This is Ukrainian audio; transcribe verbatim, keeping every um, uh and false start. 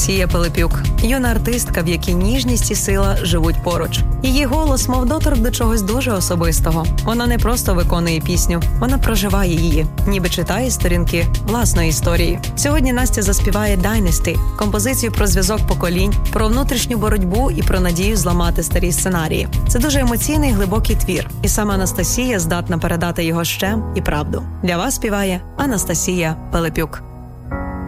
Анастасія Пилипюк. Юна артистка, в якій ніжність і сила живуть поруч. Її голос мов доторк до чогось дуже особистого. Вона не просто виконує пісню, вона проживає її, ніби читає сторінки власної історії. Сьогодні Настя заспіває «Dynasty» – композицію про зв'язок поколінь, про внутрішню боротьбу і про надію зламати старі сценарії. Це дуже емоційний і глибокий твір, і саме Анастасія здатна передати його щем і правду. Для вас співає Анастасія Пилипюк.